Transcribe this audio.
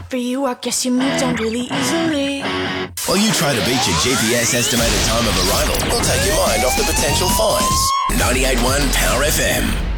For you, I guess you moved on really easily. While you try to beat your GPS estimated time of arrival, we'll take your mind off the potential fines. 98.1 Power FM.